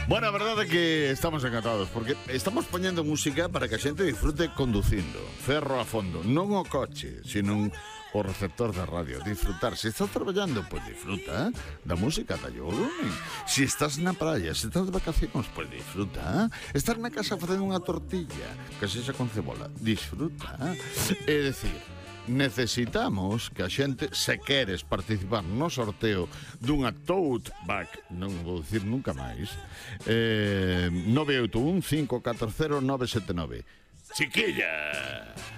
Bueno, a verdade é que estamos encantados porque estamos poñendo música para que a xente disfrute conducindo, ferro a fondo, non o coche, sino o receptor da radio. Disfrutar. Se estás traballando, pois disfruta da música da volumen. Se estás na praia, se estás de vacacións, pois disfruta. Estar na casa facendo unha tortilla que sexa con cebola, disfruta. É dicir, necesitamos que a xente, se queres participar no sorteo dunha tote bag, non vou dicir nunca máis, 981 540 979. Chiquilla!